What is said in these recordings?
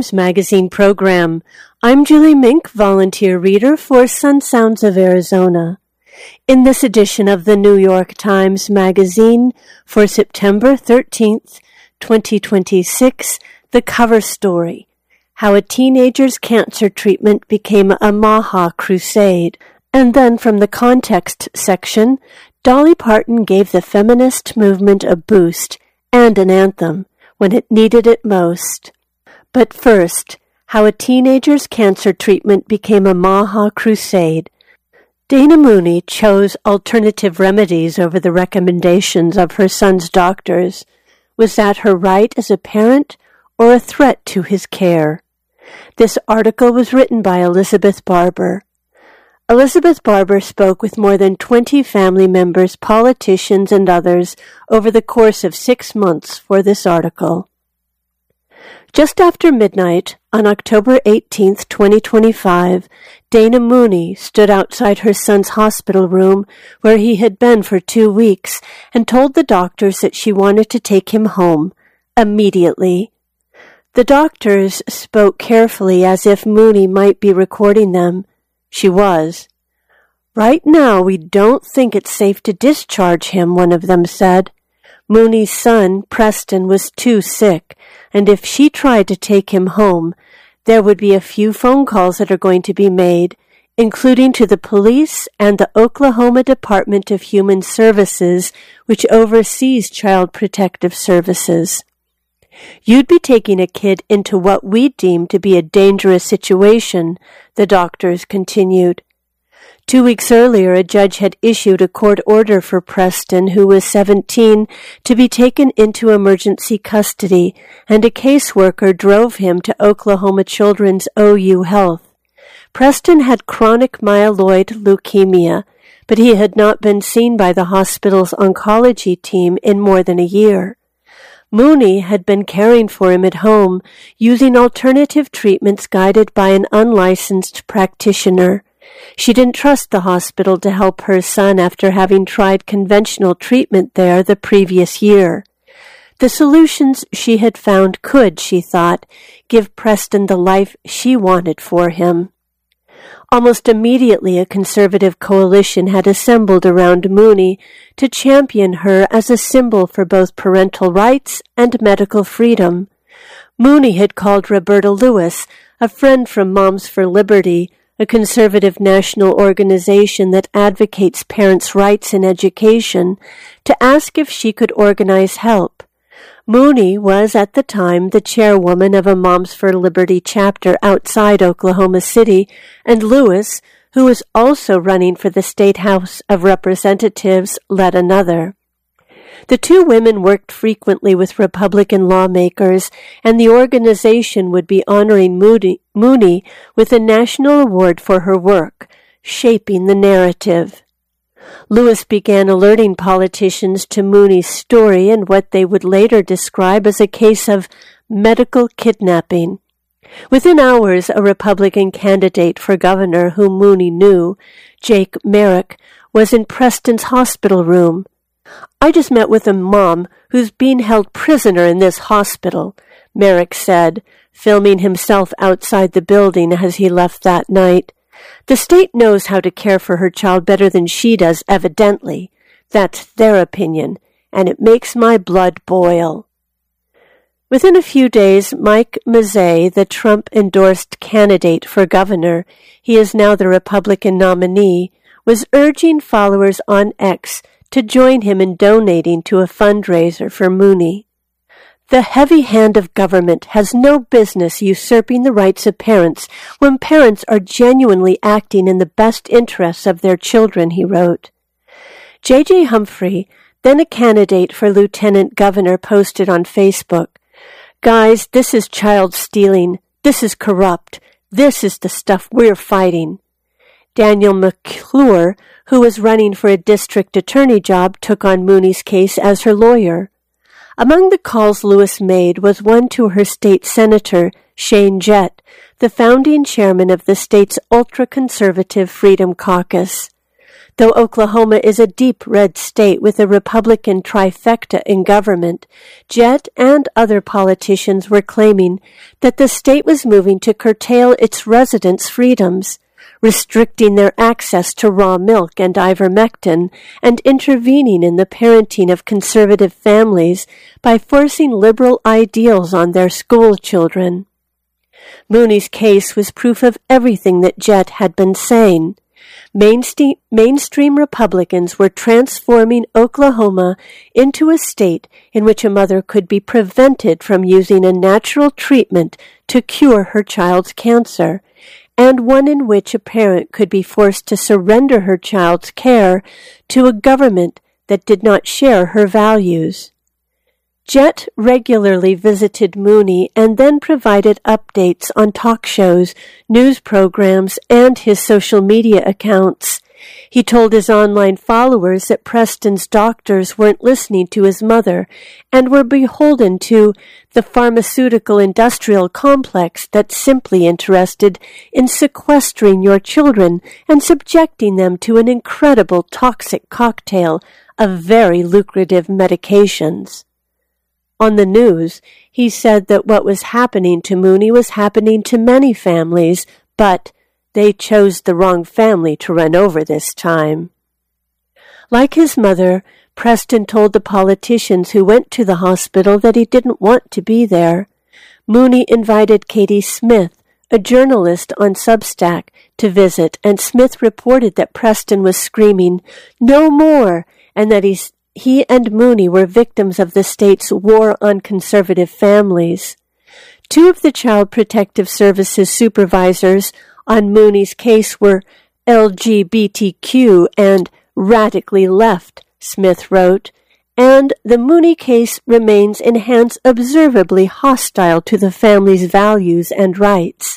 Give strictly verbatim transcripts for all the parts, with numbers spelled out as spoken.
Times Magazine program. I'm Julie Mink, volunteer reader for Sun Sounds of Arizona. In this edition of the New York Times Magazine for September thirteenth, twenty twenty-six, the cover story, How a Teenager's Cancer Treatment Became a Maha Crusade. And then from the context section, Dolly Parton gave the feminist movement a boost and an anthem when it needed it most. But first, How a Teenager's Cancer Treatment Became a Maha Crusade. Dana Mooney chose alternative remedies over the recommendations of her son's doctors. Was that her right as a parent or a threat to his care? This article was written by Elizabeth Barber. Elizabeth Barber spoke with more than twenty family members, politicians, and others over the course of six months for this article. Just after midnight, on October eighteenth, twenty twenty-five, Dana Mooney stood outside her son's hospital room where he had been for two weeks and told the doctors that she wanted to take him home, immediately. The doctors spoke carefully as if Mooney might be recording them. She was. Right now, we don't think it's safe to discharge him, one of them said. Mooney's son, Preston, was too sick, and if she tried to take him home, there would be a few phone calls that are going to be made, including to the police and the Oklahoma Department of Human Services, which oversees Child Protective Services. You'd be taking a kid into what we deem to be a dangerous situation, the doctors continued. Two weeks earlier, a judge had issued a court order for Preston, who was seventeen, to be taken into emergency custody, and a caseworker drove him to Oklahoma Children's O U Health. Preston had chronic myeloid leukemia, but he had not been seen by the hospital's oncology team in more than a year. Mooney had been caring for him at home, using alternative treatments guided by an unlicensed practitioner. She didn't trust the hospital to help her son after having tried conventional treatment there the previous year. The solutions she had found could, she thought, give Preston the life she wanted for him. Almost immediately, a conservative coalition had assembled around Mooney to champion her as a symbol for both parental rights and medical freedom. Mooney had called Roberta Lewis, a friend from Moms for Liberty, a conservative national organization that advocates parents' rights in education, to ask if she could organize help. Mooney was at the time the chairwoman of a Moms for Liberty chapter outside Oklahoma City, and Lewis, who was also running for the State House of Representatives, led another. The two women worked frequently with Republican lawmakers, and the organization would be honoring Mooney, Mooney with a national award for her work, shaping the narrative. Lewis began alerting politicians to Mooney's story and what they would later describe as a case of medical kidnapping. Within hours, a Republican candidate for governor whom Mooney knew, Jake Merrick, was in Preston's hospital room. "I just met with a mom who's being held prisoner in this hospital," Merrick said, filming himself outside the building as he left that night. "The state knows how to care for her child better than she does, evidently. That's their opinion, and it makes my blood boil." Within a few days, Mike Mazzei, the Trump-endorsed candidate for governor, he is now the Republican nominee, was urging followers on X to join him in donating to a fundraiser for Mooney. "The heavy hand of government has no business usurping the rights of parents when parents are genuinely acting in the best interests of their children," he wrote. J J Humphrey, then a candidate for lieutenant governor, posted on Facebook, "Guys, this is child stealing. This is corrupt. This is the stuff we're fighting." Daniel McClure, who was running for a district attorney job, took on Mooney's case as her lawyer. Among the calls Lewis made was one to her state senator, Shane Jett, the founding chairman of the state's ultra-conservative Freedom Caucus. Though Oklahoma is a deep red state with a Republican trifecta in government, Jett and other politicians were claiming that the state was moving to curtail its residents' freedoms, restricting their access to raw milk and ivermectin, and intervening in the parenting of conservative families by forcing liberal ideals on their school children. Mooney's case was proof of everything that Jett had been saying. Mainstream, mainstream Republicans were transforming Oklahoma into a state in which a mother could be prevented from using a natural treatment to cure her child's cancer, and one in which a parent could be forced to surrender her child's care to a government that did not share her values. Jett regularly visited Mooney and then provided updates on talk shows, news programs, and his social media accounts. He told his online followers that Preston's doctors weren't listening to his mother and were beholden to the pharmaceutical industrial complex that's simply interested in sequestering your children and subjecting them to an incredible toxic cocktail of very lucrative medications. On the news, he said that what was happening to Mooney was happening to many families, but they chose the wrong family to run over this time. Like his mother, Preston told the politicians who went to the hospital that he didn't want to be there. Mooney invited Katie Smith, a journalist on Substack, to visit, and Smith reported that Preston was screaming, "No more!" and that he's He and Mooney were victims of the state's war on conservative families. Two of the Child Protective Services supervisors on Mooney's case were L G B T Q and radically left, Smith wrote, and the Mooney case remains in hands observably hostile to the family's values and rights.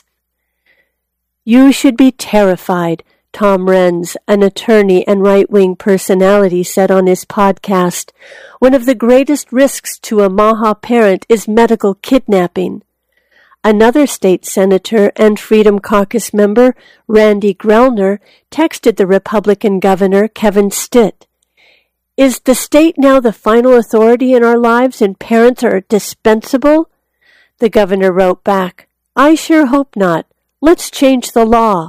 You should be terrified, Tom Renz, an attorney and right-wing personality, said on his podcast. One of the greatest risks to a Maha parent is medical kidnapping. Another state senator and Freedom Caucus member, Randy Grellner, texted the Republican governor, Kevin Stitt. Is the state now the final authority in our lives and parents are dispensable? The governor wrote back, I sure hope not. Let's change the law.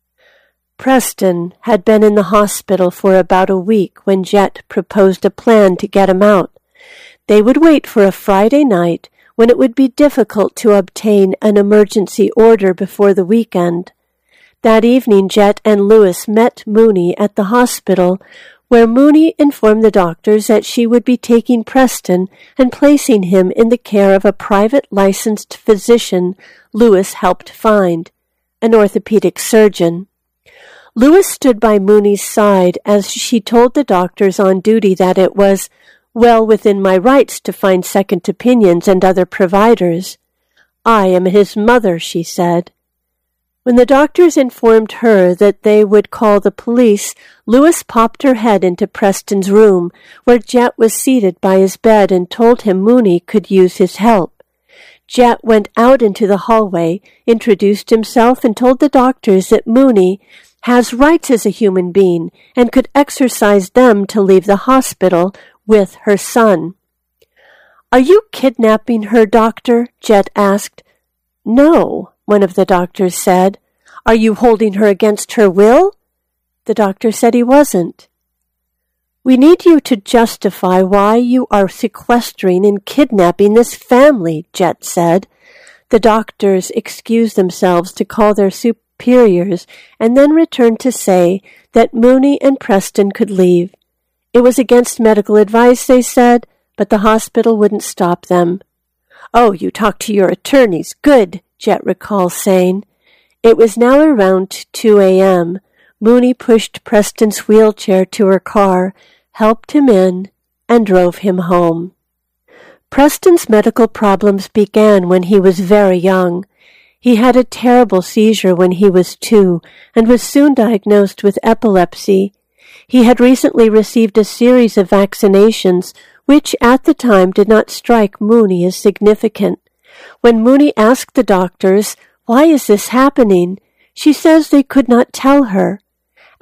Preston had been in the hospital for about a week when Jett proposed a plan to get him out. They would wait for a Friday night when it would be difficult to obtain an emergency order before the weekend. That evening, Jett and Lewis met Mooney at the hospital, where Mooney informed the doctors that she would be taking Preston and placing him in the care of a private licensed physician Lewis helped find, an orthopedic surgeon. Lewis stood by Mooney's side as she told the doctors on duty that it was well within my rights to find second opinions and other providers. I am his mother, she said. When the doctors informed her that they would call the police, Lewis popped her head into Preston's room, where Jett was seated by his bed, and told him Mooney could use his help. Jett went out into the hallway, introduced himself, and told the doctors that Mooney has rights as a human being and could exercise them to leave the hospital with her son. Are you kidnapping her, doctor? Jett asked. No, one of the doctors said. Are you holding her against her will? The doctor said he wasn't. We need you to justify why you are sequestering and kidnapping this family, Jett said. The doctors excused themselves to call their superiors and then returned to say that Mooney and Preston could leave. It was against medical advice, they said, but the hospital wouldn't stop them. Oh, you talked to your attorneys. Good, Jett recalls saying. It was now around two a.m. Mooney pushed Preston's wheelchair to her car, helped him in, and drove him home. Preston's medical problems began when he was very young. He had a terrible seizure when he was two and was soon diagnosed with epilepsy. He had recently received a series of vaccinations, which at the time did not strike Mooney as significant. When Mooney asked the doctors, "Why is this happening?" she says they could not tell her.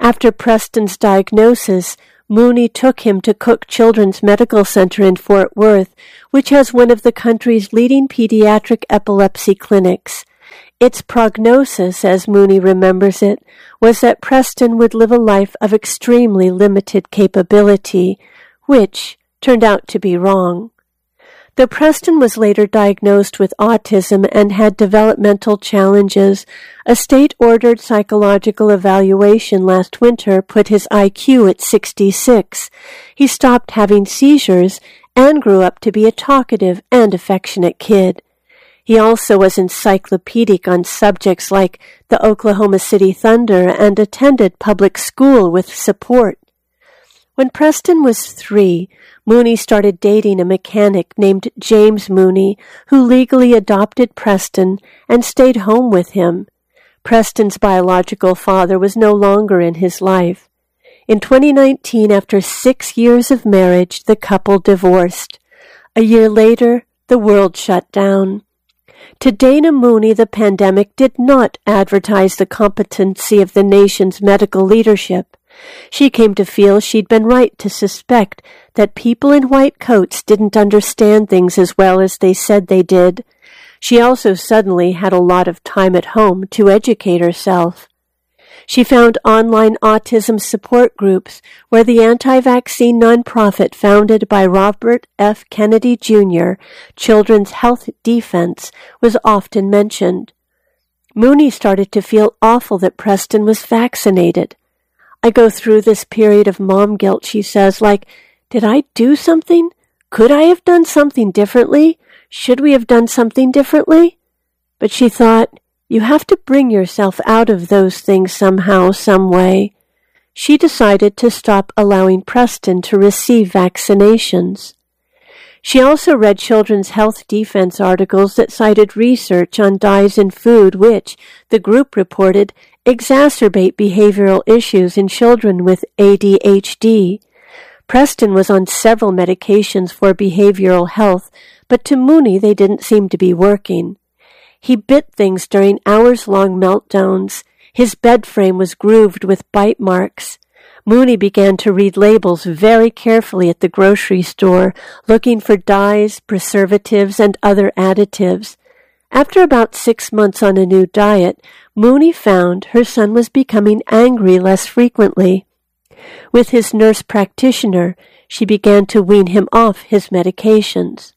After Preston's diagnosis, Mooney took him to Cook Children's Medical Center in Fort Worth, which has one of the country's leading pediatric epilepsy clinics. Its prognosis, as Mooney remembers it, was that Preston would live a life of extremely limited capability, which turned out to be wrong. Though Preston was later diagnosed with autism and had developmental challenges, a state-ordered psychological evaluation last winter put his I Q at sixty-six. He stopped having seizures and grew up to be a talkative and affectionate kid. He also was encyclopedic on subjects like the Oklahoma City Thunder and attended public school with support. When Preston was three, Mooney started dating a mechanic named James Mooney, who legally adopted Preston and stayed home with him. Preston's biological father was no longer in his life. In twenty nineteen, after six years of marriage, the couple divorced. A year later, the world shut down. To Dana Mooney, the pandemic did not advertise the competency of the nation's medical leadership. She came to feel she'd been right to suspect that people in white coats didn't understand things as well as they said they did. She also suddenly had a lot of time at home to educate herself. She found online autism support groups where the anti-vaccine nonprofit founded by Robert F. Kennedy Junior, Children's Health Defense, was often mentioned. Mooney started to feel awful that Preston was vaccinated. I go through this period of mom guilt, she says, like, did I do something? Could I have done something differently? Should we have done something differently? But she thought, you have to bring yourself out of those things somehow, some way. She decided to stop allowing Preston to receive vaccinations. She also read Children's Health Defense articles that cited research on dyes in food which, the group reported, exacerbate behavioral issues in children with A D H D. Preston was on several medications for behavioral health, but to Mooney they didn't seem to be working. He bit things during hours-long meltdowns. His bed frame was grooved with bite marks. Mooney began to read labels very carefully at the grocery store, looking for dyes, preservatives, and other additives. After about six months on a new diet, Mooney found her son was becoming angry less frequently. With his nurse practitioner, she began to wean him off his medications.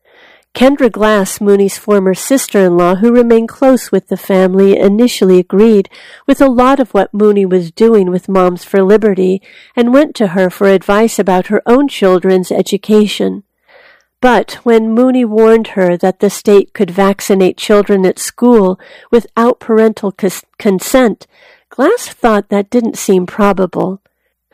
Kendra Glass, Mooney's former sister-in-law, who remained close with the family, initially agreed with a lot of what Mooney was doing with Moms for Liberty and went to her for advice about her own children's education. But when Mooney warned her that the state could vaccinate children at school without parental cons- consent, Glass thought that didn't seem probable.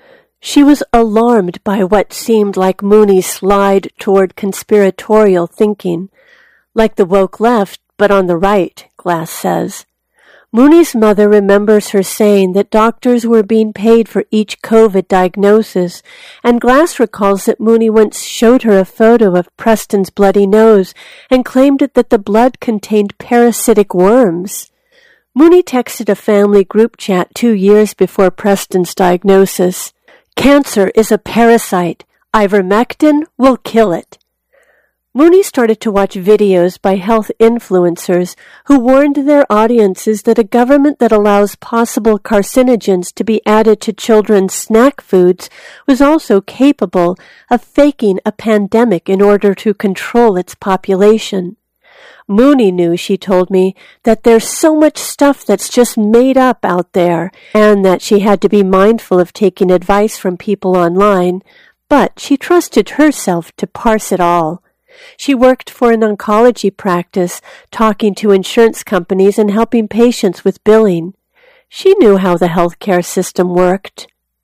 She was alarmed by what seemed like Mooney's slide toward conspiratorial thinking, like the woke left, but on the right, Glass says. Mooney's mother remembers her saying that doctors were being paid for each COVID diagnosis, and Glass recalls that Mooney once showed her a photo of Preston's bloody nose and claimed that the blood contained parasitic worms. Mooney texted a family group chat two years before Preston's diagnosis. Cancer is a parasite. Ivermectin will kill it. Mooney started to watch videos by health influencers who warned their audiences that a government that allows possible carcinogens to be added to children's snack foods was also capable of faking a pandemic in order to control its population. Mooney knew, she told me, that there's so much stuff that's just made up out there, and that she had to be mindful of taking advice from people online, but she trusted herself to parse it all. She worked for an oncology practice, talking to insurance companies and helping patients with billing. She knew how the healthcare system worked.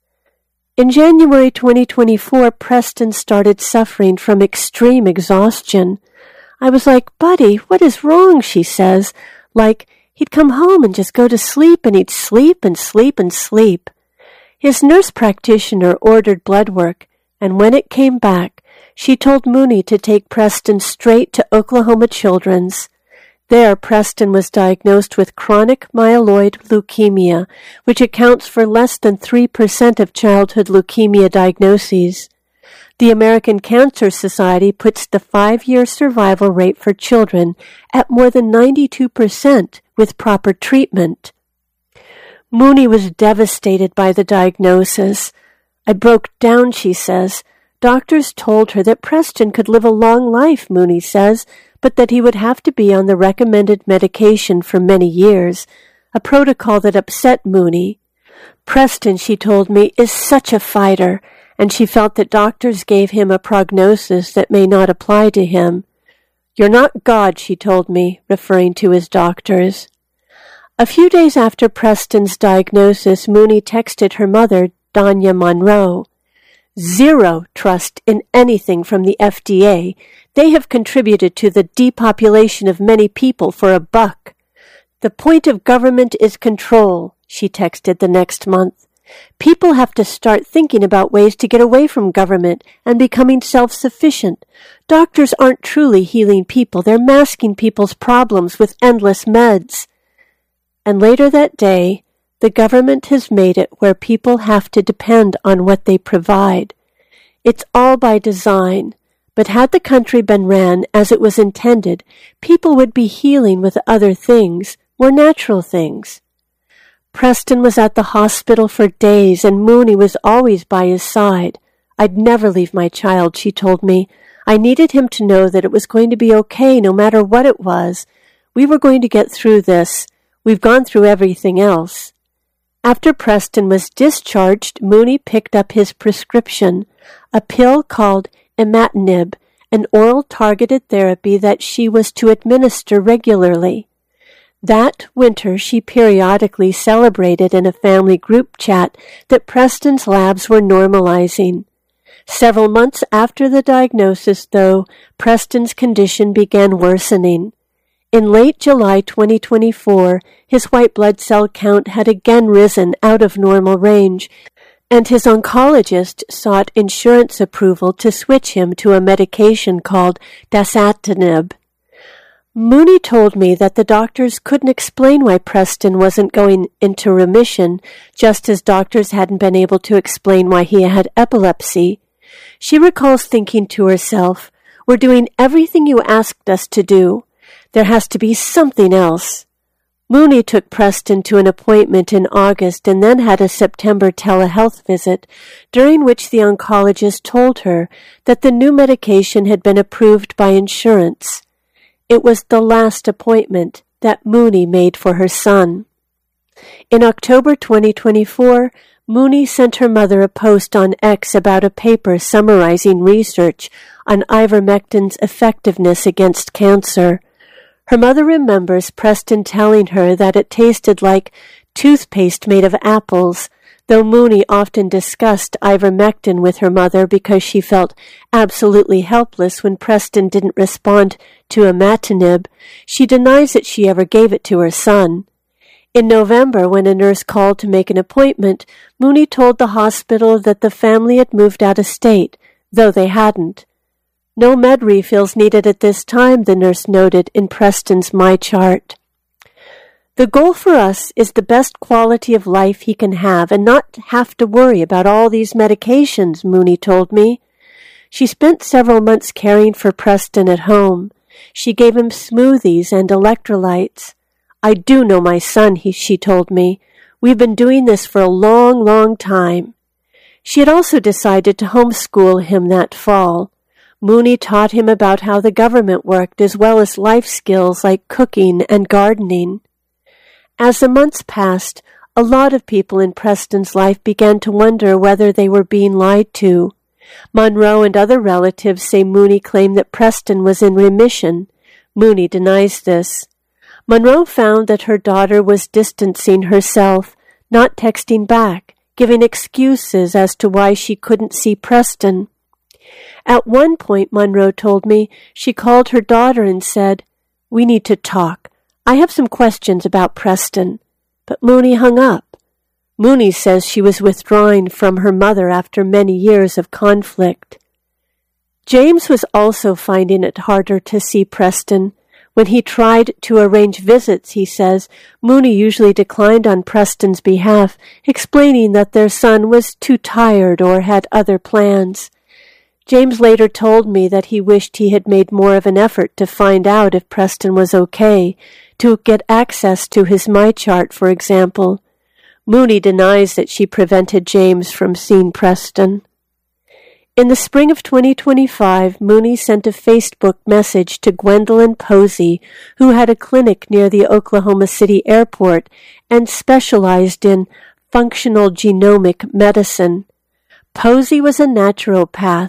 In January twenty twenty-four, Preston started suffering from extreme exhaustion. I was like, buddy, what is wrong, she says. Like, he'd come home and just go to sleep, and he'd sleep and sleep and sleep. His nurse practitioner ordered blood work, and when it came back, she told Mooney to take Preston straight to Oklahoma Children's. There, Preston was diagnosed with chronic myeloid leukemia, which accounts for less than three percent of childhood leukemia diagnoses. The American Cancer Society puts the five-year survival rate for children at more than ninety-two percent with proper treatment. Mooney was devastated by the diagnosis. I broke down, she says. Doctors told her that Preston could live a long life, Mooney says, but that he would have to be on the recommended medication for many years, a protocol that upset Mooney. Preston, she told me, is such a fighter, and she felt that doctors gave him a prognosis that may not apply to him. You're not God, she told me, referring to his doctors. A few days after Preston's diagnosis, Mooney texted her mother, Danya Monroe. Zero trust in anything from the F D A. They have contributed to the depopulation of many people for a buck. The point of government is control, she texted the next month. People have to start thinking about ways to get away from government and becoming self-sufficient. Doctors aren't truly healing people. They're masking people's problems with endless meds. And later that day, the government has made it where people have to depend on what they provide. It's all by design, but had the country been ran as it was intended, people would be healing with other things, more natural things. Preston was at the hospital for days, and Mooney was always by his side. I'd never leave my child, she told me. I needed him to know that it was going to be okay no matter what it was. We were going to get through this. We've gone through everything else. After Preston was discharged, Mooney picked up his prescription, a pill called imatinib, an oral targeted therapy that she was to administer regularly. That winter, she periodically celebrated in a family group chat that Preston's labs were normalizing. Several months after the diagnosis, though, Preston's condition began worsening. In late July twenty twenty-four, his white blood cell count had again risen out of normal range, and his oncologist sought insurance approval to switch him to a medication called dasatinib. Mooney told me that the doctors couldn't explain why Preston wasn't going into remission, just as doctors hadn't been able to explain why he had epilepsy. She recalls thinking to herself, "We're doing everything you asked us to do. There has to be something else." Mooney took Preston to an appointment in August and then had a September telehealth visit, during which the oncologist told her that the new medication had been approved by insurance. It was the last appointment that Mooney made for her son. In October twenty twenty-four, Mooney sent her mother a post on X about a paper summarizing research on ivermectin's effectiveness against cancer. Her mother remembers Preston telling her that it tasted like toothpaste made of apples, though Mooney often discussed ivermectin with her mother because she felt absolutely helpless when Preston didn't respond to imatinib. She denies that she ever gave it to her son. In November, when a nurse called to make an appointment, Mooney told the hospital that the family had moved out of state, though they hadn't. No med refills needed at this time, the nurse noted in Preston's My Chart. The goal for us is the best quality of life he can have and not have to worry about all these medications, Mooney told me. She spent several months caring for Preston at home. She gave him smoothies and electrolytes. I do know my son, he, she told me. We've been doing this for a long, long time. She had also decided to homeschool him that fall. Mooney taught him about how the government worked as well as life skills like cooking and gardening. As the months passed, a lot of people in Preston's life began to wonder whether they were being lied to. Monroe and other relatives say Mooney claimed that Preston was in remission. Mooney denies this. Monroe found that her daughter was distancing herself, not texting back, giving excuses as to why she couldn't see Preston. At one point, Monroe told me, she called her daughter and said, "We need to talk. I have some questions about Preston." But Mooney hung up. Mooney says she was withdrawing from her mother after many years of conflict. James was also finding it harder to see Preston. When he tried to arrange visits, he says, Mooney usually declined on Preston's behalf, explaining that their son was too tired or had other plans. James later told me that he wished he had made more of an effort to find out if Preston was okay, to get access to his MyChart, for example. Mooney denies that she prevented James from seeing Preston. In the spring of twenty twenty-five, Mooney sent a Facebook message to Gwendolyn Posey, who had a clinic near the Oklahoma City airport and specialized in functional genomic medicine. Posey was a naturopath,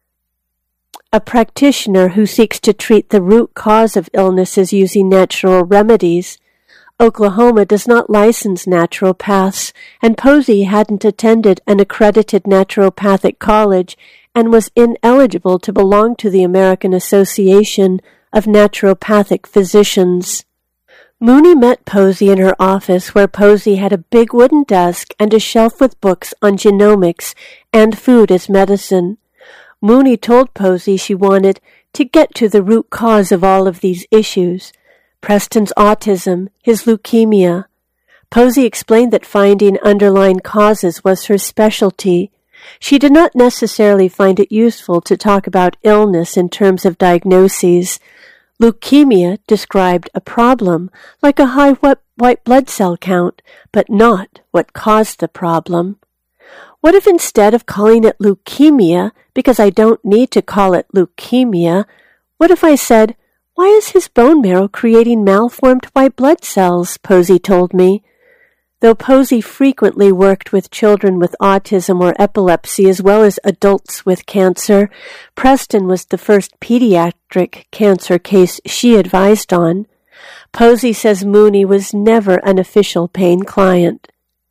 a practitioner who seeks to treat the root cause of illnesses using natural remedies. Oklahoma does not license naturopaths, and Posey hadn't attended an accredited naturopathic college and was ineligible to belong to the American Association of Naturopathic Physicians. Mooney met Posey in her office, where Posey had a big wooden desk and a shelf with books on genomics and food as medicine. Mooney told Posey she wanted to get to the root cause of all of these issues. Preston's autism, his leukemia. Posey explained that finding underlying causes was her specialty. She did not necessarily find it useful to talk about illness in terms of diagnoses. Leukemia described a problem, like a high white blood cell count, but not what caused the problem. What if instead of calling it leukemia, because I don't need to call it leukemia, what if I said, why is his bone marrow creating malformed white blood cells? Posey told me. Though Posey frequently worked with children with autism or epilepsy as well as adults with cancer, Preston was the first pediatric cancer case she advised on. Posey says Mooney was never an official paying client.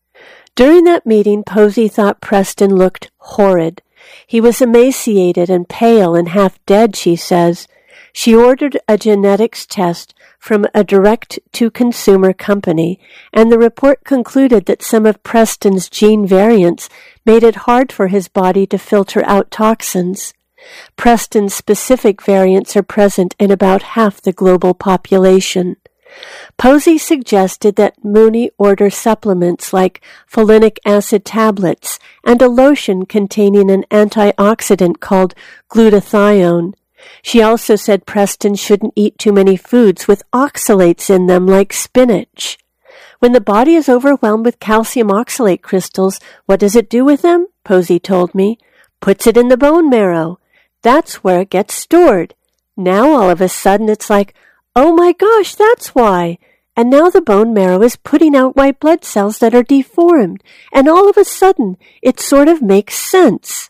During that meeting, Posey thought Preston looked horrid. He was emaciated and pale and half dead, she says. She ordered a genetics test from a direct-to-consumer company, and the report concluded that some of Preston's gene variants made it hard for his body to filter out toxins. Preston's specific variants are present in about half the global population. Posey suggested that Mooney order supplements like folinic acid tablets and a lotion containing an antioxidant called glutathione. She also said Preston shouldn't eat too many foods with oxalates in them like spinach. When the body is overwhelmed with calcium oxalate crystals, what does it do with them? Posey told me. Puts it in the bone marrow. That's where it gets stored. Now all of a sudden it's like, oh my gosh, that's why. And now the bone marrow is putting out white blood cells that are deformed. And all of a sudden it sort of makes sense.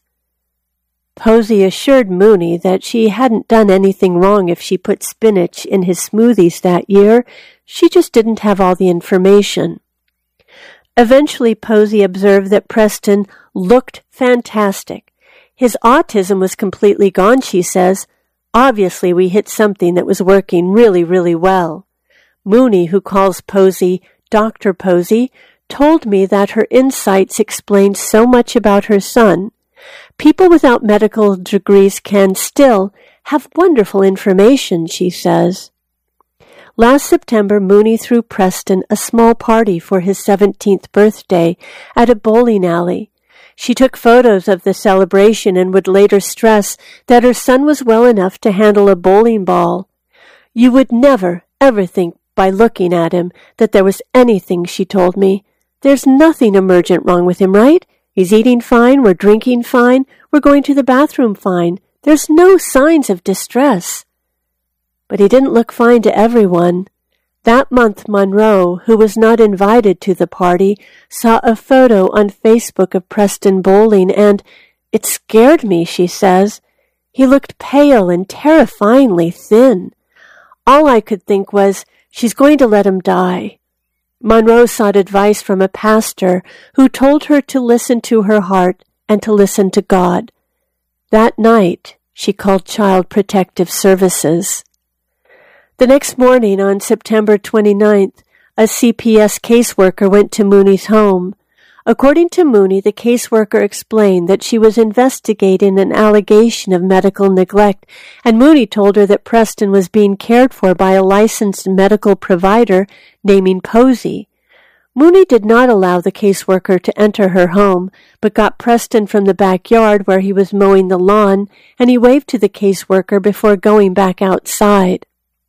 Posey assured Mooney that she hadn't done anything wrong if she put spinach in his smoothies that year. She just didn't have all the information. Eventually, Posey observed that Preston looked fantastic. His autism was completely gone, she says. Obviously, we hit something that was working really, really well. Mooney, who calls Posey Doctor Posey, told me that her insights explained so much about her son. People without medical degrees can still have wonderful information, she says. Last September, Mooney threw Preston a small party for his seventeenth birthday at a bowling alley. She took photos of the celebration and would later stress that her son was well enough to handle a bowling ball. You would never, ever think by looking at him that there was anything, she told me. There's nothing emergent wrong with him, right? He's eating fine, we're drinking fine, we're going to the bathroom fine. There's no signs of distress. But he didn't look fine to everyone. That month, Monroe, who was not invited to the party, saw a photo on Facebook of Preston bowling, and it scared me, she says. He looked pale and terrifyingly thin. All I could think was, she's going to let him die. Monroe sought advice from a pastor who told her to listen to her heart and to listen to God. That night, she called Child Protective Services. The next morning, on September twenty-ninth, a C P S caseworker went to Mooney's home. According to Mooney, the caseworker explained that she was investigating an allegation of medical neglect, and Mooney told her that Preston was being cared for by a licensed medical provider named Posey. Mooney did not allow the caseworker to enter her home, but got Preston from the backyard where he was mowing the lawn, and he waved to the caseworker before going back outside.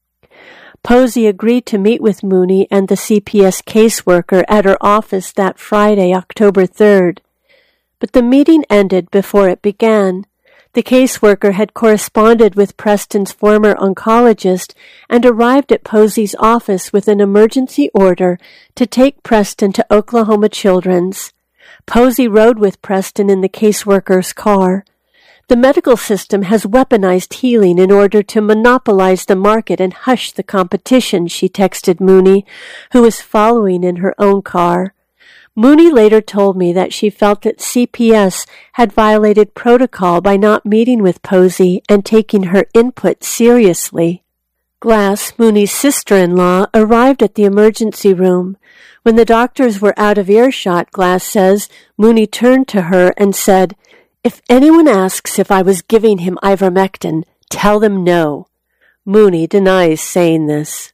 Posey agreed to meet with Mooney and the C P S caseworker at her office that Friday, October third. But the meeting ended before it began. The caseworker had corresponded with Preston's former oncologist and arrived at Posey's office with an emergency order to take Preston to Oklahoma Children's. Posey rode with Preston in the caseworker's car. The medical system has weaponized healing in order to monopolize the market and hush the competition, she texted Mooney, who was following in her own car. Mooney later told me that she felt that C P S had violated protocol by not meeting with Posey and taking her input seriously. Glass, Mooney's sister-in-law, arrived at the emergency room. When the doctors were out of earshot, Glass says, Mooney turned to her and said, "If anyone asks if I was giving him ivermectin, tell them no." Mooney denies saying this.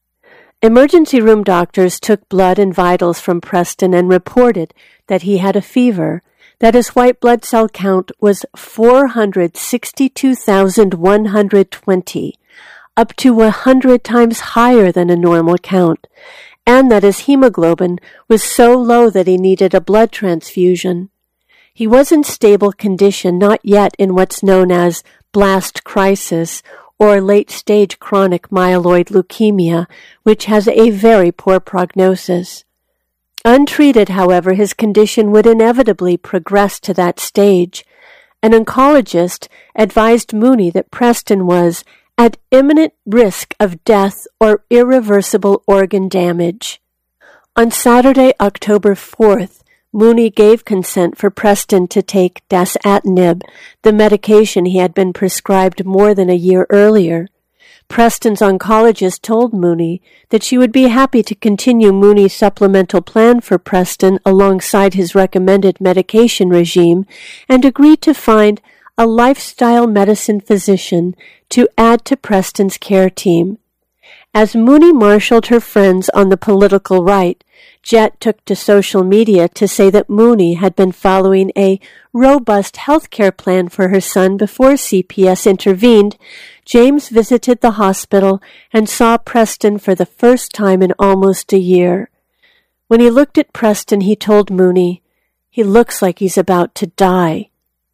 Emergency room doctors took blood and vitals from Preston and reported that he had a fever, that his white blood cell count was four hundred sixty-two thousand one hundred twenty, up to a hundred times higher than a normal count, and that his hemoglobin was so low that he needed a blood transfusion. He was in stable condition, not yet in what's known as blast crisis or late-stage chronic myeloid leukemia, which has a very poor prognosis. Untreated, however, his condition would inevitably progress to that stage. An oncologist advised Mooney that Preston was at imminent risk of death or irreversible organ damage. On Saturday, October fourth, Mooney gave consent for Preston to take dasatinib, the medication he had been prescribed more than a year earlier. Preston's oncologist told Mooney that she would be happy to continue Mooney's supplemental plan for Preston alongside his recommended medication regime and agreed to find a lifestyle medicine physician to add to Preston's care team. As Mooney marshaled her friends on the political right, Jet took to social media to say that Mooney had been following a robust health care plan for her son before C P S intervened. James visited the hospital and saw Preston for the first time in almost a year. When he looked at Preston, he told Mooney, "He looks like he's about to die."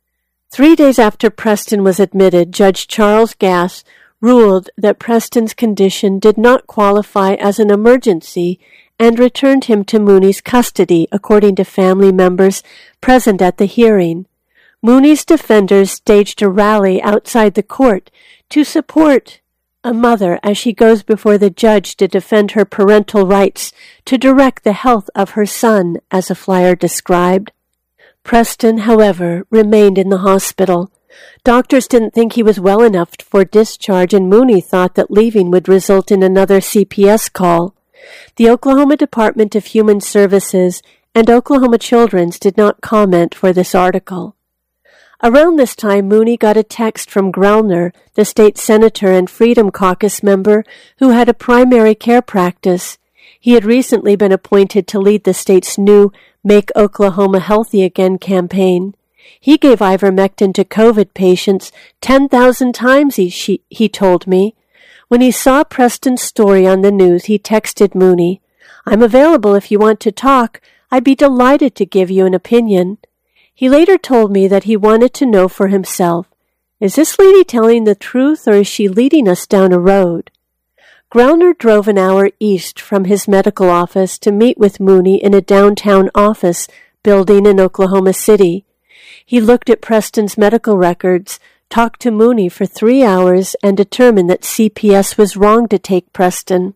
Three days after Preston was admitted, Judge Charles Gass ruled that Preston's condition did not qualify as an emergency and returned him to Mooney's custody, according to family members present at the hearing. Mooney's defenders staged a rally outside the court to support a mother as she goes before the judge to defend her parental rights to direct the health of her son, as a flyer described. Preston, however, remained in the hospital. Doctors didn't think he was well enough for discharge, and Mooney thought that leaving would result in another C P S call. The Oklahoma Department of Human Services and Oklahoma Children's did not comment for this article. Around this time, Mooney got a text from Grellner, the state senator and Freedom Caucus member who had a primary care practice. He had recently been appointed to lead the state's new Make Oklahoma Healthy Again campaign. He gave ivermectin to COVID patients ten thousand times, he, she, he told me. When he saw Preston's story on the news, he texted Mooney, "I'm available if you want to talk. I'd be delighted to give you an opinion." He later told me that he wanted to know for himself, is this lady telling the truth or is she leading us down a road? Grellner drove an hour east from his medical office to meet with Mooney in a downtown office building in Oklahoma City. He looked at Preston's medical records, talked to Mooney for three hours, and determined that C P S was wrong to take Preston.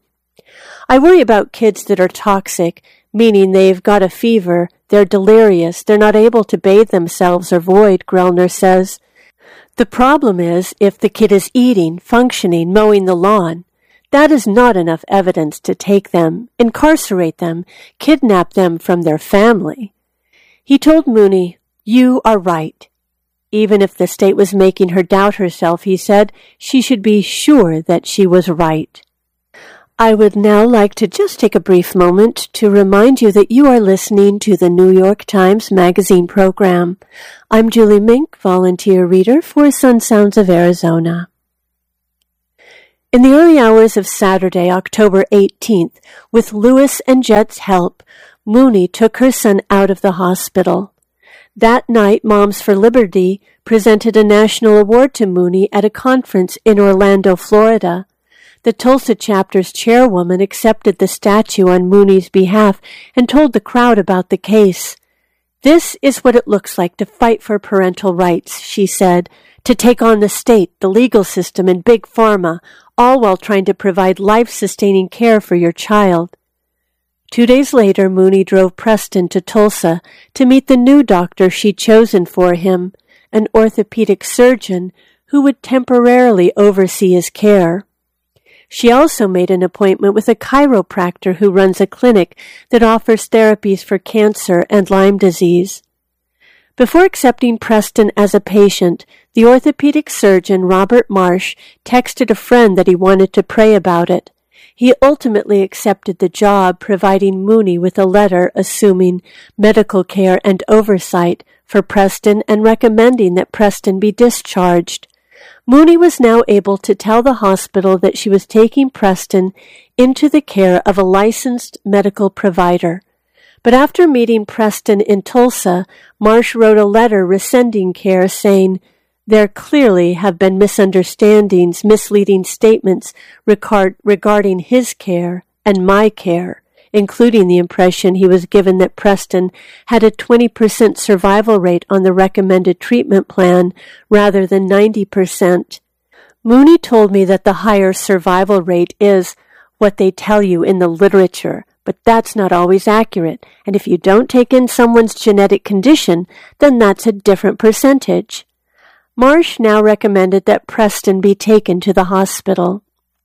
"I worry about kids that are toxic, meaning they've got a fever, they're delirious, they're not able to bathe themselves or void," Grellner says. "The problem is if the kid is eating, functioning, mowing the lawn. That is not enough evidence to take them, incarcerate them, kidnap them from their family." He told Mooney, "You are right." Even if the state was making her doubt herself, he said, she should be sure that she was right. I would now like to just take a brief moment to remind you that you are listening to the New York Times Magazine program. I'm Julie Mink, volunteer reader for Sun Sounds of Arizona. In the early hours of Saturday, October eighteenth, with Lewis and Jet's help, Mooney took her son out of the hospital. That night, Moms for Liberty presented a national award to Mooney at a conference in Orlando, Florida. The Tulsa chapter's chairwoman accepted the statue on Mooney's behalf and told the crowd about the case. "This is what it looks like to fight for parental rights," she said, "to take on the state, the legal system, and big pharma, all while trying to provide life-sustaining care for your child." Two days later, Mooney drove Preston to Tulsa to meet the new doctor she'd chosen for him, an orthopedic surgeon who would temporarily oversee his care. She also made an appointment with a chiropractor who runs a clinic that offers therapies for cancer and Lyme disease. Before accepting Preston as a patient, the orthopedic surgeon, Robert Marsh, texted a friend that he wanted to pray about it. He ultimately accepted the job, providing Mooney with a letter assuming medical care and oversight for Preston and recommending that Preston be discharged. Mooney was now able to tell the hospital that she was taking Preston into the care of a licensed medical provider. But after meeting Preston in Tulsa, Marsh wrote a letter rescinding care, saying, "There clearly have been misunderstandings, misleading statements regard- regarding his care and my care, including the impression he was given that Preston had a twenty percent survival rate on the recommended treatment plan rather than ninety percent. Mooney told me that the higher survival rate is what they tell you in the literature, but that's not always accurate, and if you don't take in someone's genetic condition, then that's a different percentage." Marsh now recommended that Preston be taken to the hospital.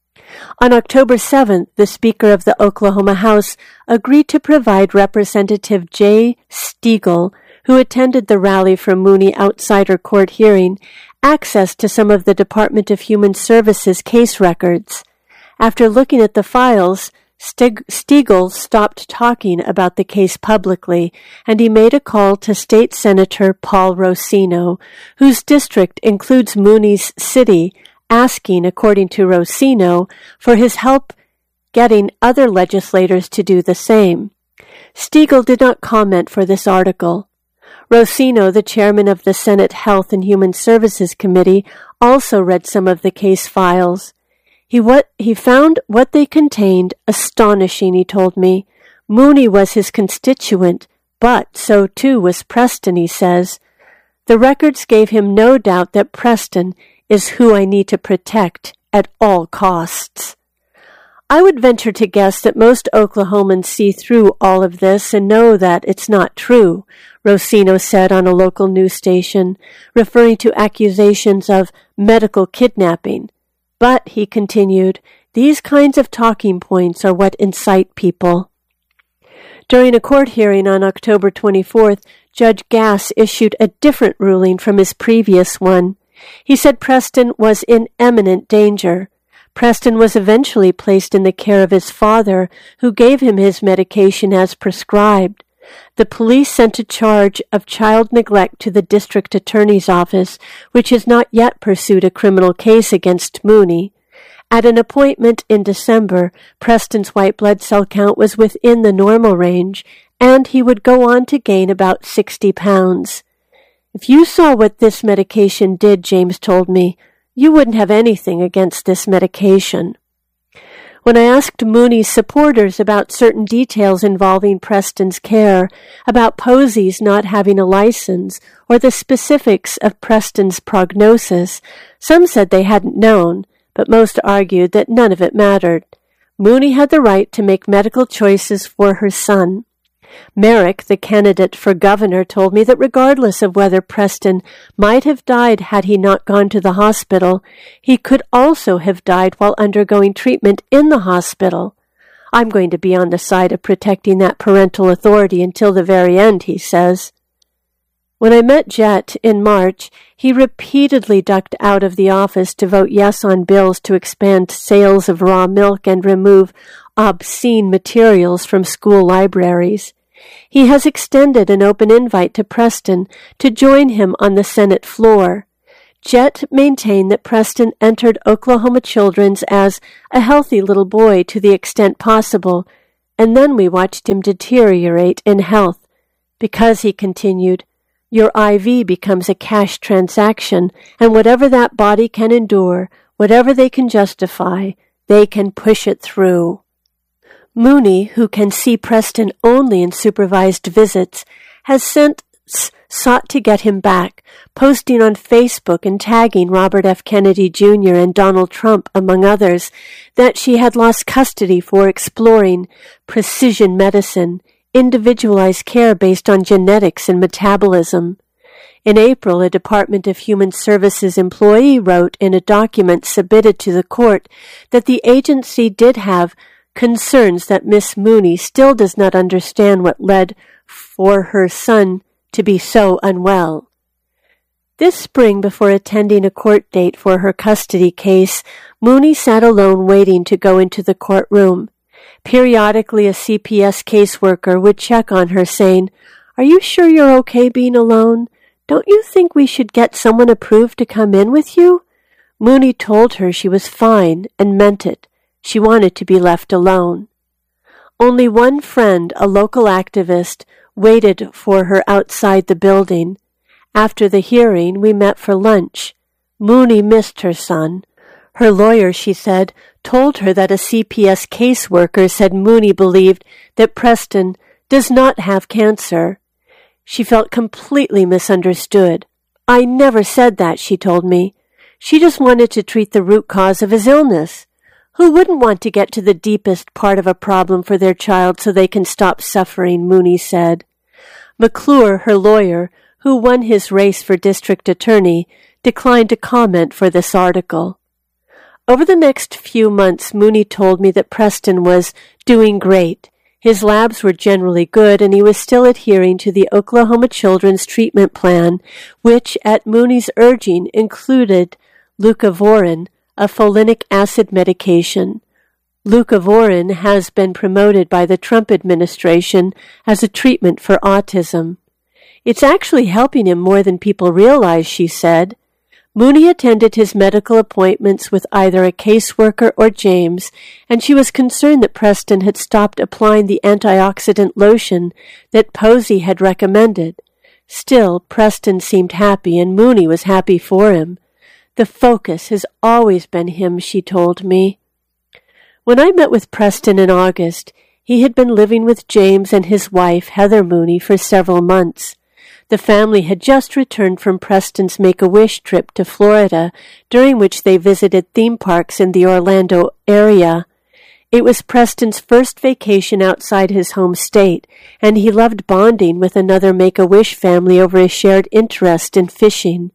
On October seventh, the Speaker of the Oklahoma House agreed to provide Representative Jay Stegall, who attended the rally for Mooney outside her court hearing, access to some of the Department of Human Services case records. After looking at the files, Steg- Stegall stopped talking about the case publicly, and he made a call to State Senator Paul Rosino, whose district includes Mooney's city, asking, according to Rosino, for his help getting other legislators to do the same. Stegall did not comment for this article. Rosino, the chairman of the Senate Health and Human Services Committee, also read some of the case files. He what he found what they contained astonishing, he told me. Mooney was his constituent, but so too was Preston, he says. The records gave him no doubt that Preston is who I need to protect at all costs. I would venture to guess that most Oklahomans see through all of this and know that it's not true, Rosino said on a local news station, referring to accusations of medical kidnapping. But, he continued, these kinds of talking points are what incite people. During a court hearing on October twenty-fourth, Judge Gass issued a different ruling from his previous one. He said Preston was in imminent danger. Preston was eventually placed in the care of his father, who gave him his medication as prescribed. The police sent a charge of child neglect to the district attorney's office, which has not yet pursued a criminal case against Mooney. At an appointment in December, Preston's white blood cell count was within the normal range, and he would go on to gain about sixty pounds. If you saw what this medication did, James told me, you wouldn't have anything against this medication. When I asked Mooney's supporters about certain details involving Preston's care, about Posey's not having a license, or the specifics of Preston's prognosis, some said they hadn't known, but most argued that none of it mattered. Mooney had the right to make medical choices for her son. Merrick, the candidate for governor, told me that regardless of whether Preston might have died had he not gone to the hospital, he could also have died while undergoing treatment in the hospital. I'm going to be on the side of protecting that parental authority until the very end, he says. When I met Jet in March, he repeatedly ducked out of the office to vote yes on bills to expand sales of raw milk and remove obscene materials from school libraries. He has extended an open invite to Preston to join him on the Senate floor. Jet maintained that Preston entered Oklahoma Children's as a healthy little boy to the extent possible, and then we watched him deteriorate in health, because, he continued, your I V becomes a cash transaction, and whatever that body can endure, whatever they can justify, they can push it through. Mooney, who can see Preston only in supervised visits, has since sought to get him back, posting on Facebook and tagging Robert F. Kennedy Junior and Donald Trump, among others, that she had lost custody for exploring precision medicine, individualized care based on genetics and metabolism. In April, a Department of Human Services employee wrote in a document submitted to the court that the agency did have concerns that Miss Mooney still does not understand what led for her son to be so unwell. This spring, before attending a court date for her custody case, Mooney sat alone waiting to go into the courtroom. Periodically, a C P S caseworker would check on her, saying, "Are you sure you're okay being alone? Don't you think we should get someone approved to come in with you?" Mooney told her she was fine and meant it. She wanted to be left alone. Only one friend, a local activist, waited for her outside the building. After the hearing, we met for lunch. Mooney missed her son. Her lawyer, she said, told her that a C P S caseworker said Mooney believed that Preston does not have cancer. She felt completely misunderstood. "I never said that," she told me. She just wanted to treat the root cause of his illness. Who wouldn't want to get to the deepest part of a problem for their child so they can stop suffering, Mooney said. McClure, her lawyer, who won his race for district attorney, declined to comment for this article. Over the next few months, Mooney told me that Preston was doing great. His labs were generally good, and he was still adhering to the Oklahoma Children's Treatment Plan, which, at Mooney's urging, included leucovorin, a folinic acid medication. Leucovorin has been promoted by the Trump administration as a treatment for autism. It's actually helping him more than people realize, she said. Mooney attended his medical appointments with either a caseworker or James, and she was concerned that Preston had stopped applying the antioxidant lotion that Posey had recommended. Still, Preston seemed happy, and Mooney was happy for him. The focus has always been him, she told me. When I met with Preston in August, he had been living with James and his wife, Heather Mooney, for several months. The family had just returned from Preston's Make-A-Wish trip to Florida, during which they visited theme parks in the Orlando area. It was Preston's first vacation outside his home state, and he loved bonding with another Make-A-Wish family over a shared interest in fishing.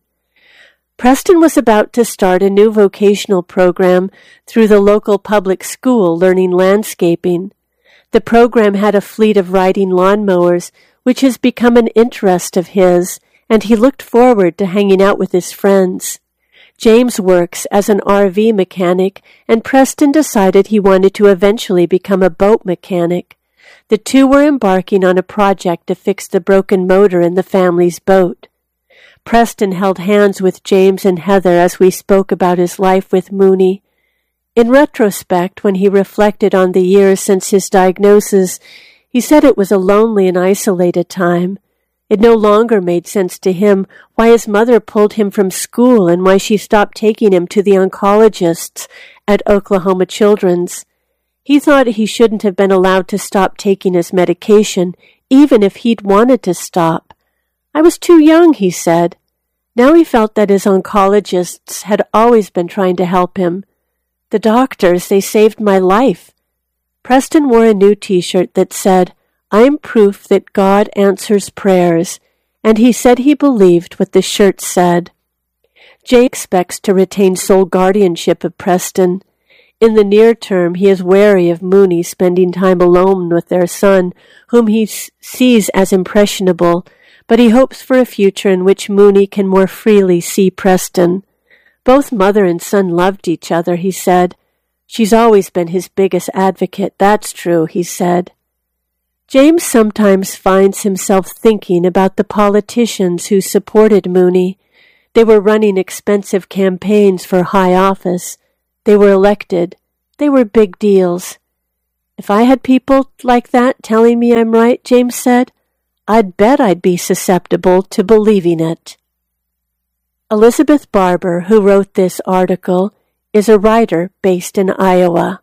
Preston was about to start a new vocational program through the local public school, learning landscaping. The program had a fleet of riding lawnmowers, which has become an interest of his, and he looked forward to hanging out with his friends. James works as an R V mechanic, and Preston decided he wanted to eventually become a boat mechanic. The two were embarking on a project to fix the broken motor in the family's boat. Preston held hands with James and Heather as we spoke about his life with Mooney. In retrospect, when he reflected on the years since his diagnosis, he said it was a lonely and isolated time. It no longer made sense to him why his mother pulled him from school and why she stopped taking him to the oncologists at Oklahoma Children's. He thought he shouldn't have been allowed to stop taking his medication, even if he'd wanted to stop. I was too young, he said. Now he felt that his oncologists had always been trying to help him. The doctors, they saved my life. Preston wore a new T-shirt that said, "I'm proof that God answers prayers," and he said he believed what the shirt said. Jay expects to retain sole guardianship of Preston. In the near term, he is wary of Mooney spending time alone with their son, whom he s- sees as impressionable, but he hopes for a future in which Mooney can more freely see Preston. Both mother and son loved each other, he said. She's always been his biggest advocate, that's true, he said. James sometimes finds himself thinking about the politicians who supported Mooney. They were running expensive campaigns for high office. They were elected. They were big deals. If I had people like that telling me I'm right, James said, I'd bet I'd be susceptible to believing it. Elizabeth Barber, who wrote this article, is a writer based in Iowa.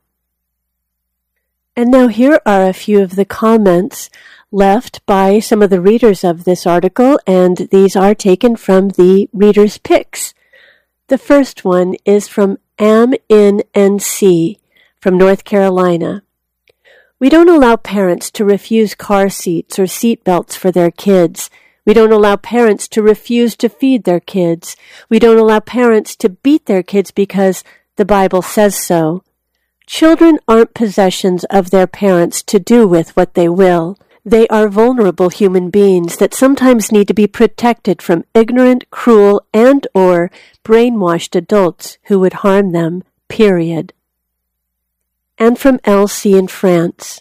And now here are a few of the comments left by some of the readers of this article, and these are taken from the reader's picks. The first one is from Am N N C from North Carolina. We don't allow parents to refuse car seats or seat belts for their kids. We don't allow parents to refuse to feed their kids. We don't allow parents to beat their kids because the Bible says so. Children aren't possessions of their parents to do with what they will. They are vulnerable human beings that sometimes need to be protected from ignorant, cruel, and or brainwashed adults who would harm them, period. And from Elsie in France.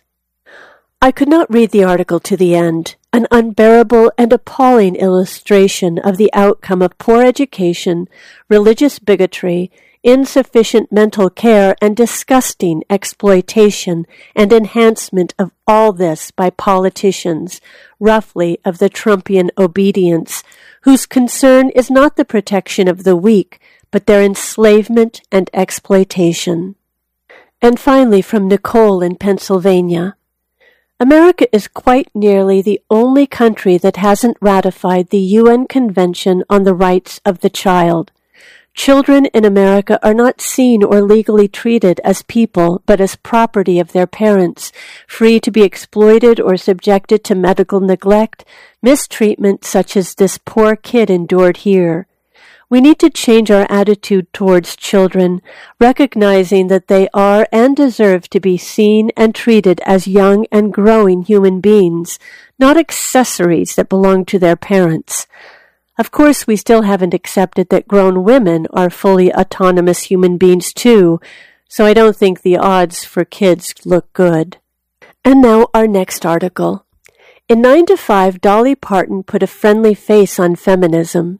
I could not read the article to the end. An unbearable and appalling illustration of the outcome of poor education, religious bigotry, insufficient mental care, and disgusting exploitation and enhancement of all this by politicians, roughly of the Trumpian obedience, whose concern is not the protection of the weak, but their enslavement and exploitation. And finally, from Nicole in Pennsylvania. America is quite nearly the only country that hasn't ratified the U N Convention on the Rights of the Child. Children in America are not seen or legally treated as people, but as property of their parents, free to be exploited or subjected to medical neglect, mistreatment such as this poor kid endured here. We need to change our attitude towards children, recognizing that they are and deserve to be seen and treated as young and growing human beings, not accessories that belong to their parents. Of course, we still haven't accepted that grown women are fully autonomous human beings too, so I don't think the odds for kids look good. And now our next article. In nine to five, Dolly Parton put a friendly face on feminism.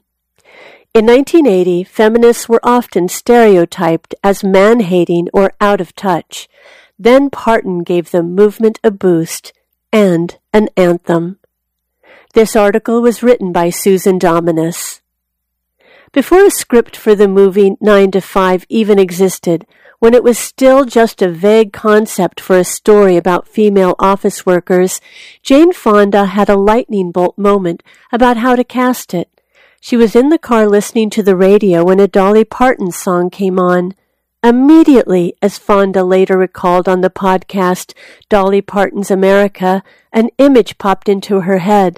In nineteen eighty, feminists were often stereotyped as man-hating or out of touch. Then Parton gave the movement a boost and an anthem. This article was written by Susan Dominus. Before a script for the movie nine to five even existed, when it was still just a vague concept for a story about female office workers, Jane Fonda had a lightning bolt moment about how to cast it. She was in the car listening to the radio when a Dolly Parton song came on. Immediately, as Fonda later recalled on the podcast Dolly Parton's America, an image popped into her head.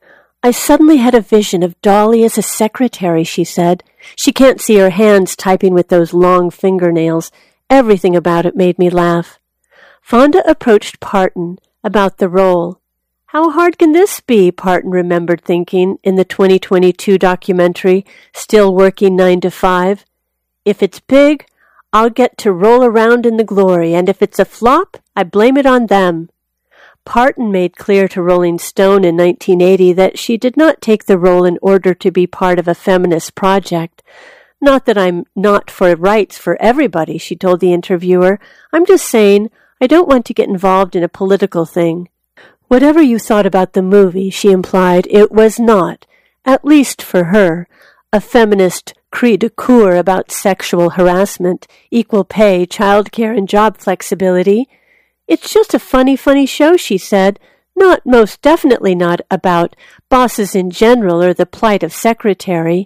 I suddenly had a vision of Dolly as a secretary, she said. She can't see her hands typing with those long fingernails. Everything about it made me laugh. Fonda approached Parton about the role. How hard can this be, Parton remembered thinking in the twenty twenty-two documentary, Still Working nine to five. If it's big, I'll get to roll around in the glory, and if it's a flop, I blame it on them. Parton made clear to Rolling Stone in nineteen eighty that she did not take the role in order to be part of a feminist project. Not that I'm not for rights for everybody, she told the interviewer. I'm just saying I don't want to get involved in a political thing. Whatever you thought about the movie, she implied, it was not, at least for her, a feminist cri de coeur about sexual harassment, equal pay, childcare, and job flexibility. It's just a funny, funny show, she said, not most definitely not about bosses in general or the plight of secretary.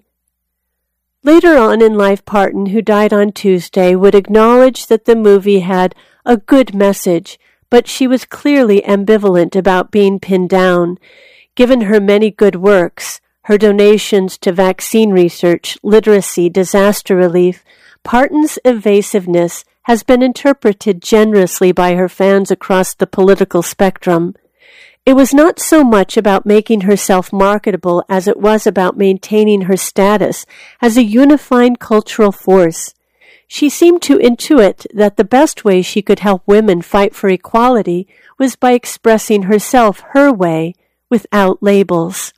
Later on in life, Parton, who died on Tuesday, would acknowledge that the movie had a good message, but she was clearly ambivalent about being pinned down. Given her many good works, her donations to vaccine research, literacy, disaster relief, Parton's evasiveness has been interpreted generously by her fans across the political spectrum. It was not so much about making herself marketable as it was about maintaining her status as a unifying cultural force. She seemed to intuit that the best way she could help women fight for equality was by expressing herself her way, without labels.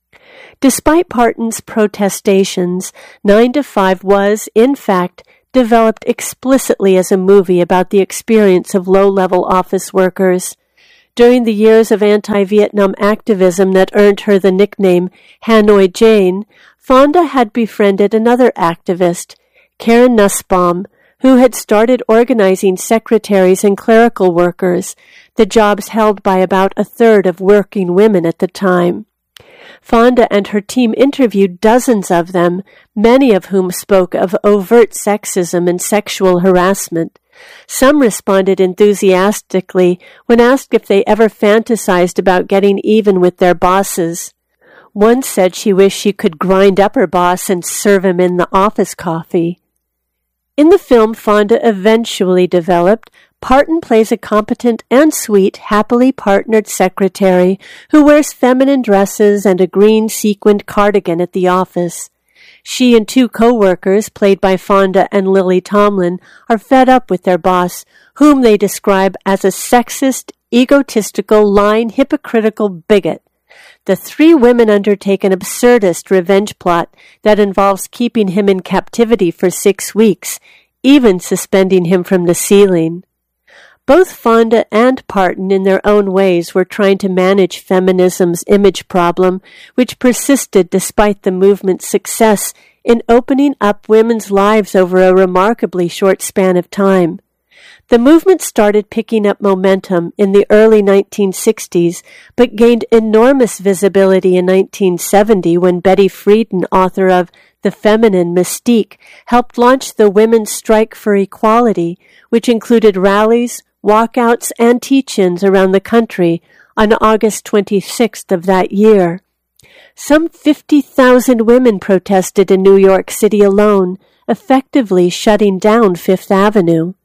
Despite Parton's protestations, Nine to Five was, in fact, developed explicitly as a movie about the experience of low-level office workers. During the years of anti-Vietnam activism that earned her the nickname Hanoi Jane, Fonda had befriended another activist, Karen Nussbaum, who had started organizing secretaries and clerical workers, the jobs held by about a third of working women at the time. Fonda and her team interviewed dozens of them, many of whom spoke of overt sexism and sexual harassment. Some responded enthusiastically when asked if they ever fantasized about getting even with their bosses. One said she wished she could grind up her boss and serve him in the office coffee. In the film Fonda eventually developed, Parton plays a competent and sweet, happily partnered secretary who wears feminine dresses and a green sequined cardigan at the office. She and two co-workers, played by Fonda and Lily Tomlin, are fed up with their boss, whom they describe as a sexist, egotistical, lying, hypocritical bigot. The three women undertake an absurdist revenge plot that involves keeping him in captivity for six weeks, even suspending him from the ceiling. Both Fonda and Parton, in their own ways, were trying to manage feminism's image problem, which persisted despite the movement's success in opening up women's lives over a remarkably short span of time. The movement started picking up momentum in the early nineteen sixties, but gained enormous visibility in nineteen seventy when Betty Friedan, author of The Feminine Mystique, helped launch the Women's Strike for Equality, which included rallies, walkouts, and teach-ins around the country on August twenty-sixth of that year. Some fifty thousand women protested in New York City alone, effectively shutting down Fifth Avenue.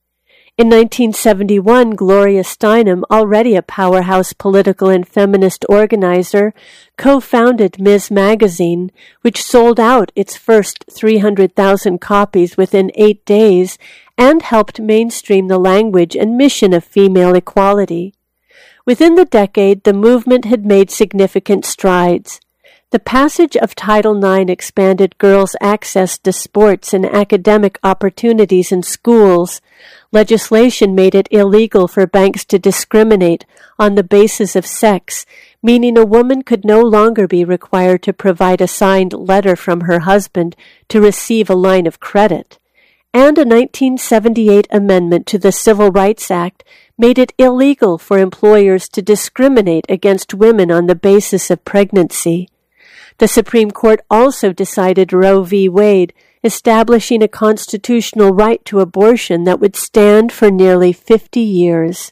In nineteen seventy-one, Gloria Steinem, already a powerhouse political and feminist organizer, co-founded Miz Magazine, which sold out its first three hundred thousand copies within eight days and helped mainstream the language and mission of female equality. Within the decade, the movement had made significant strides. The passage of Title nine expanded girls' access to sports and academic opportunities in schools. Legislation made it illegal for banks to discriminate on the basis of sex, meaning a woman could no longer be required to provide a signed letter from her husband to receive a line of credit. And a nineteen seventy-eight amendment to the Civil Rights Act made it illegal for employers to discriminate against women on the basis of pregnancy. The Supreme Court also decided Roe v. Wade, establishing a constitutional right to abortion that would stand for nearly fifty years.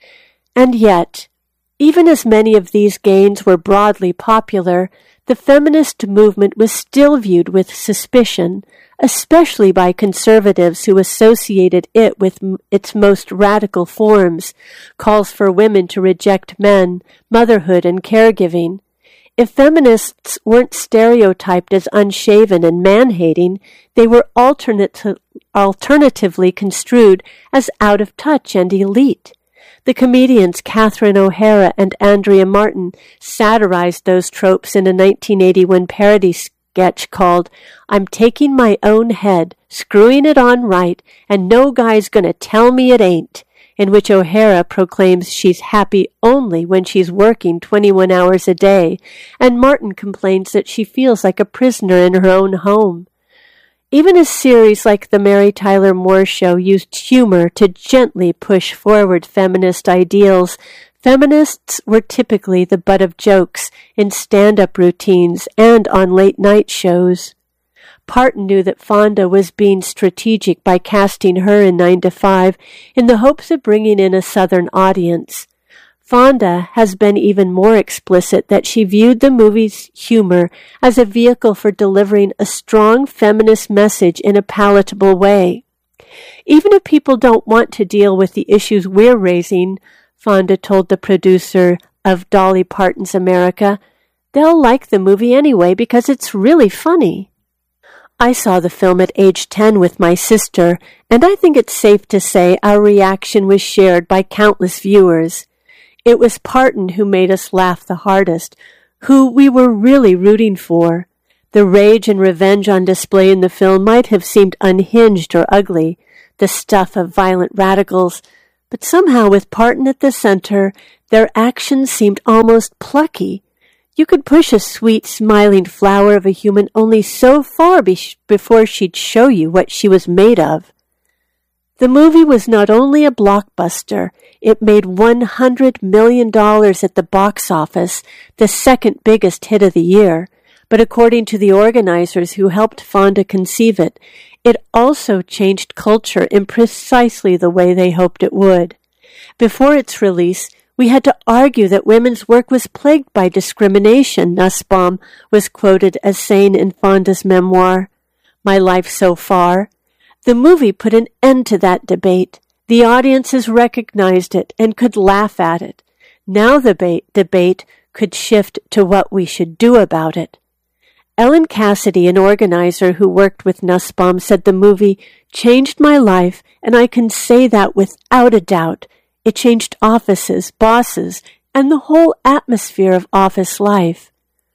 And yet, even as many of these gains were broadly popular, the feminist movement was still viewed with suspicion, especially by conservatives who associated it with m- its most radical forms, calls for women to reject men, motherhood, and caregiving. If feminists weren't stereotyped as unshaven and man-hating, they were alternate, alternatively construed as out of touch and elite. The comedians Catherine O'Hara and Andrea Martin satirized those tropes in a nineteen eighty-one parody sketch called I'm Taking My Own Head, Screwing It On Right, and No Guy's Gonna Tell Me It Ain't, in which O'Hara proclaims she's happy only when she's working twenty-one hours a day, and Martin complains that she feels like a prisoner in her own home. Even a series like The Mary Tyler Moore Show used humor to gently push forward feminist ideals, feminists were typically the butt of jokes in stand-up routines and on late-night shows. Parton knew that Fonda was being strategic by casting her in Nine to Five in the hopes of bringing in a Southern audience. Fonda has been even more explicit that she viewed the movie's humor as a vehicle for delivering a strong feminist message in a palatable way. Even if people don't want to deal with the issues we're raising, Fonda told the producer of Dolly Parton's America, they'll like the movie anyway because it's really funny. I saw the film at age ten with my sister, and I think it's safe to say our reaction was shared by countless viewers. It was Parton who made us laugh the hardest, who we were really rooting for. The rage and revenge on display in the film might have seemed unhinged or ugly, the stuff of violent radicals, but somehow with Parton at the center, their actions seemed almost plucky. You could push a sweet, smiling flower of a human only so far be- before she'd show you what she was made of. The movie was not only a blockbuster, it made one hundred million dollars at the box office, the second biggest hit of the year. But according to the organizers who helped Fonda conceive it, it also changed culture in precisely the way they hoped it would. Before its release, we had to argue that women's work was plagued by discrimination, Nussbaum was quoted as saying in Fonda's memoir, My Life So Far. The movie put an end to that debate. The audiences recognized it and could laugh at it. Now the ba- debate could shift to what we should do about it. Ellen Cassidy, an organizer who worked with Nussbaum, said the movie changed my life, and I can say that without a doubt. It changed offices, bosses, and the whole atmosphere of office life.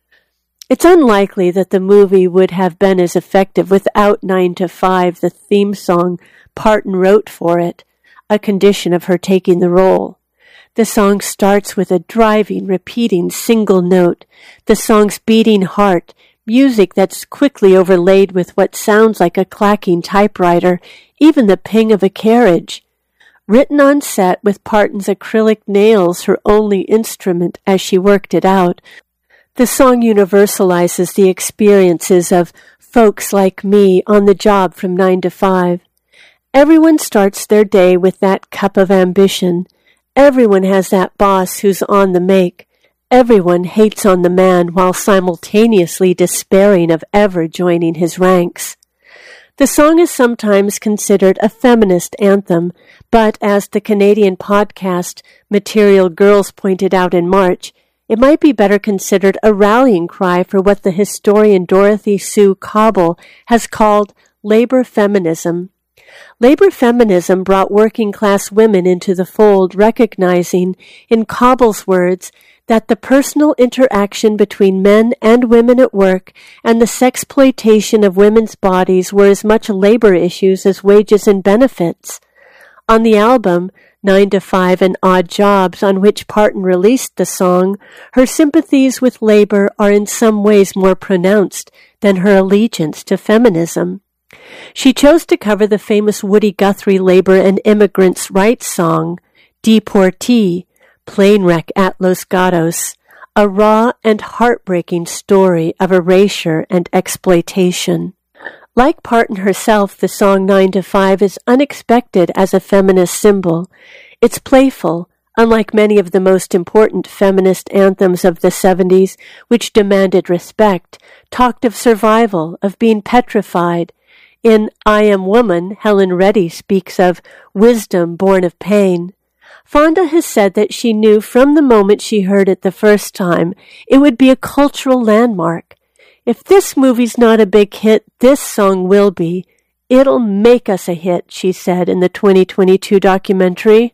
It's unlikely that the movie would have been as effective without nine to five, the theme song Parton wrote for it, a condition of her taking the role. The song starts with a driving, repeating single note, the song's beating heart, music that's quickly overlaid with what sounds like a clacking typewriter, even the ping of a carriage. Written on set with Parton's acrylic nails, her only instrument as she worked it out, the song universalizes the experiences of folks like me on the job from nine to five. Everyone starts their day with that cup of ambition. Everyone has that boss who's on the make. Everyone hates on the man while simultaneously despairing of ever joining his ranks. The song is sometimes considered a feminist anthem, but as the Canadian podcast Material Girls pointed out in March, it might be better considered a rallying cry for what the historian Dorothy Sue Cobble has called labor feminism. Labor feminism brought working-class women into the fold, recognizing, in Cobble's words, that the personal interaction between men and women at work and the sexploitation of women's bodies were as much labor issues as wages and benefits. On the album, Nine to Five and Odd Jobs, on which Parton released the song, her sympathies with labor are in some ways more pronounced than her allegiance to feminism. She chose to cover the famous Woody Guthrie labor and immigrants' rights song, Deportee, Plane Wreck at Los Gatos, a raw and heartbreaking story of erasure and exploitation. Like Parton herself, the song Nine to Five is unexpected as a feminist symbol. It's playful, unlike many of the most important feminist anthems of the seventies, which demanded respect, talked of survival, of being petrified. In I Am Woman, Helen Reddy speaks of wisdom born of pain. Fonda has said that she knew from the moment she heard it the first time it would be a cultural landmark. If this movie's not a big hit, this song will be. It'll make us a hit, she said in the twenty twenty-two documentary.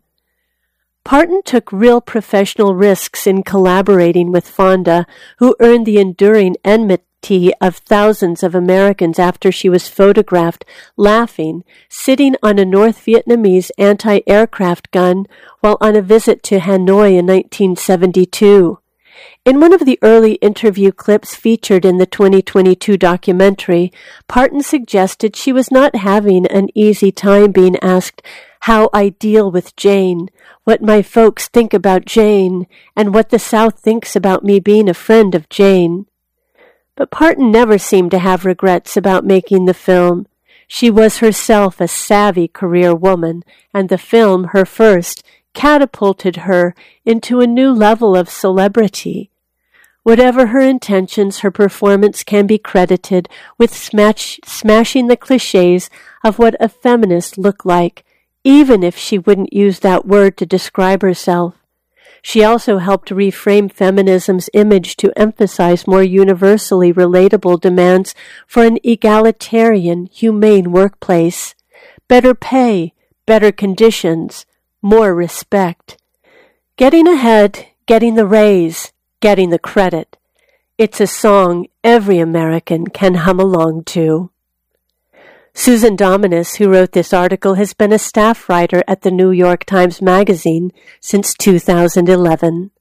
Parton took real professional risks in collaborating with Fonda, who earned the enduring enmity of thousands of Americans after she was photographed laughing, sitting on a North Vietnamese anti-aircraft gun while on a visit to Hanoi in nineteen seventy-two. In one of the early interview clips featured in the twenty twenty-two documentary, Parton suggested she was not having an easy time being asked how I deal with Jane, what my folks think about Jane, and what the South thinks about me being a friend of Jane. But Parton never seemed to have regrets about making the film. She was herself a savvy career woman, and the film, her first, catapulted her into a new level of celebrity. Whatever her intentions, her performance can be credited with smash, smashing the cliches of what a feminist looked like, even if she wouldn't use that word to describe herself. She also helped reframe feminism's image to emphasize more universally relatable demands for an egalitarian, humane workplace. Better pay, better conditions, more respect. Getting ahead, getting the raise, getting the credit. It's a song every American can hum along to. Susan Dominus, who wrote this article, has been a staff writer at the New York Times Magazine since two thousand eleven.